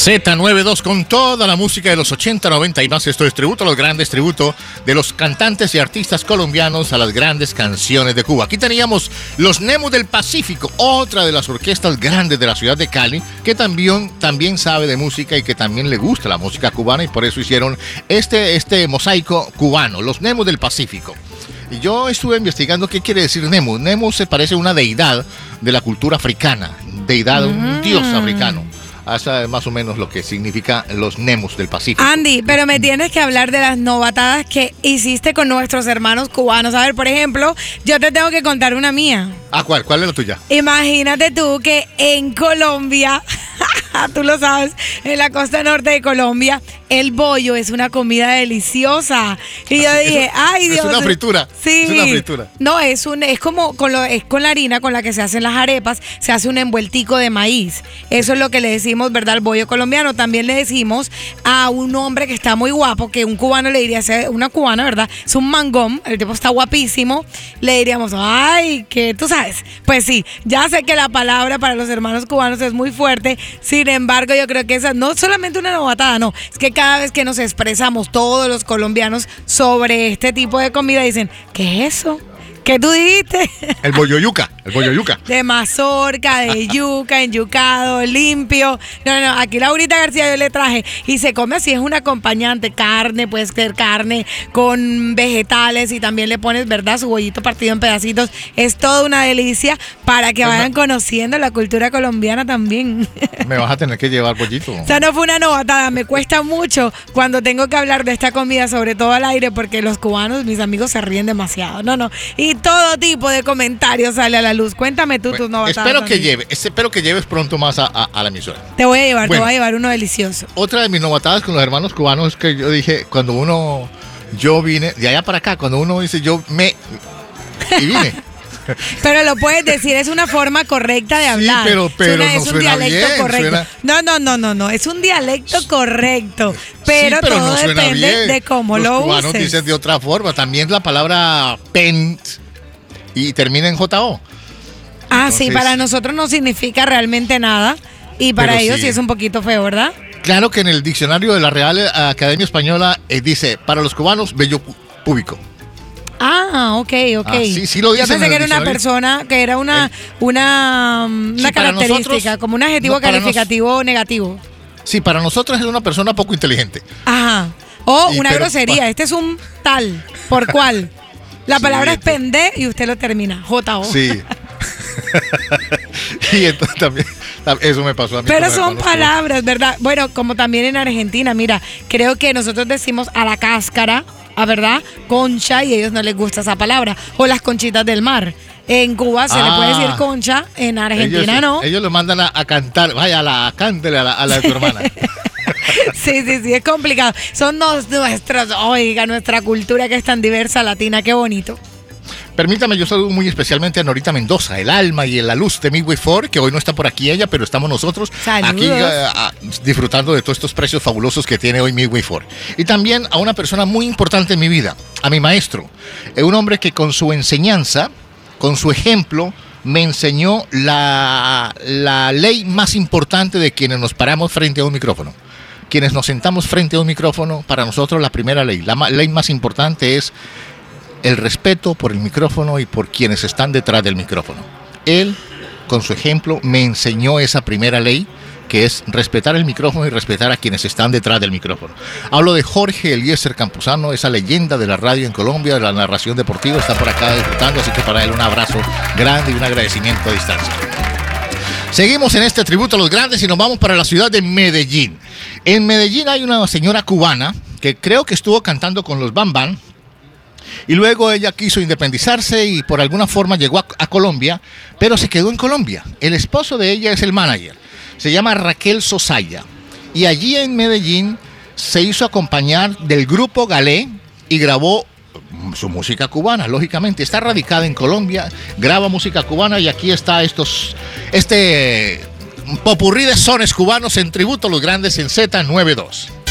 Z92 con toda la música de los 80, 90 y más. Esto es tributo a los grandes, tributo de los cantantes y artistas colombianos a las grandes canciones de Cuba. Aquí teníamos los Nemus del Pacífico, otra de las orquestas grandes de la ciudad de Cali, que también sabe de música y que también le gusta la música cubana, y por eso hicieron este mosaico cubano, los Nemus del Pacífico. Y yo estuve investigando qué quiere decir Nemus. Nemus se parece a una deidad de la cultura africana, deidad, un dios africano. Hasta más o menos lo que significa los Nemus del Pacífico. Andy, pero me tienes que hablar de las novatadas que hiciste con nuestros hermanos cubanos. A ver, por ejemplo, yo te tengo que contar una mía. Ah, ¿cuál? ¿Cuál es la tuya? Imagínate tú que en Colombia, tú lo sabes, en la costa norte de Colombia, el bollo es una comida deliciosa. Y yo dije, ay Dios. Es una fritura. Sí. Es una fritura. No, es como con la harina con la que se hacen las arepas, se hace un envueltico de maíz. Eso es lo que le decimos, ¿verdad? Al bollo colombiano. También le decimos a un hombre que está muy guapo, que un cubano le diría, una cubana, ¿verdad? Es un mangón, el tipo está guapísimo. Le diríamos, ay, que tú sabes. Pues sí, ya sé que la palabra para los hermanos cubanos es muy fuerte. Sin embargo, yo creo que esa no solamente una novatada, no. Es que cada vez que nos expresamos todos los colombianos sobre este tipo de comida, dicen, ¿qué es eso? ¿Qué tú dijiste? El bollo yuca, De mazorca, de yuca, enyucado, limpio. No, aquí Laurita García yo le traje y se come así, es un acompañante, carne, puede ser carne con vegetales y también le pones, ¿verdad? Su bollito partido en pedacitos. Es toda una delicia para que vayan conociendo la cultura colombiana también. Me vas a tener que llevar bollito. O sea, no fue una novatada, me cuesta mucho cuando tengo que hablar de esta comida, sobre todo al aire, porque los cubanos, mis amigos, se ríen demasiado. Y todo tipo de comentarios sale a la luz. Cuéntame tú tus novatadas. Espero que lleves pronto más a la emisora. Te voy a llevar uno delicioso. Otra de mis novatadas con los hermanos cubanos es que yo dije, yo vine de allá para acá, cuando uno dice y vine. Pero lo puedes decir, es una forma correcta de hablar. Sí, pero es un dialecto correcto. No, es un dialecto correcto. Pero todo no depende de cómo lo uses. Los cubanos dicen de otra forma. También la palabra pent y termina en JO. Entonces, sí, para nosotros no significa realmente nada. Y para ellos sí es un poquito feo, ¿verdad? Claro que en el diccionario de la Real Academia Española dice, para los cubanos, vello púbico. Ok. Sí lo dice. Yo pensé que era una persona, que era una característica, como un adjetivo calificativo negativo. Sí, para nosotros es una persona poco inteligente. Ajá. Una grosería. Este es un tal. ¿Por cuál? La palabra es pende y usted lo termina. JO. Sí. Y entonces también eso me pasó a mí. Pero son palabras, ¿verdad? Bueno, como también en Argentina, mira, creo que nosotros decimos a la cáscara, ¿verdad? Concha, y a ellos no les gusta esa palabra. O las conchitas del mar. En Cuba se le puede decir concha, en Argentina no. Ellos lo mandan a cantar. Vaya, cántele a la de tu hermana. Sí, es complicado. Son nuestra cultura que es tan diversa, latina, qué bonito. Permítame, yo saludo muy especialmente a Norita Mendoza, el alma y la luz de Midway Ford, que hoy no está por aquí ella, pero estamos nosotros aquí disfrutando de todos estos precios fabulosos que tiene hoy Midway Ford. Y también a una persona muy importante en mi vida, a mi maestro, un hombre que con su enseñanza, con su ejemplo, me enseñó la ley más importante de quienes nos paramos frente a un micrófono. Quienes nos sentamos frente a un micrófono, para nosotros la primera ley, la ley más importante es el respeto por el micrófono y por quienes están detrás del micrófono. Él, con su ejemplo, me enseñó esa primera ley, que es respetar el micrófono y respetar a quienes están detrás del micrófono. Hablo de Jorge Eliezer Campuzano, esa leyenda de la radio en Colombia, de la narración deportiva, está por acá disfrutando, así que para él un abrazo grande y un agradecimiento a distancia. Seguimos en este tributo a los grandes y nos vamos para la ciudad de Medellín. En Medellín hay una señora cubana que creo que estuvo cantando con los Bam Bam, y luego ella quiso independizarse y por alguna forma llegó a Colombia, pero se quedó en Colombia. El esposo de ella es el manager, se llama Raquel Sosaya, y allí en Medellín se hizo acompañar del grupo Galé y grabó su música cubana. Lógicamente está radicada en Colombia, graba música cubana, y aquí está este popurrí de sones cubanos en tributo a los grandes en Z92.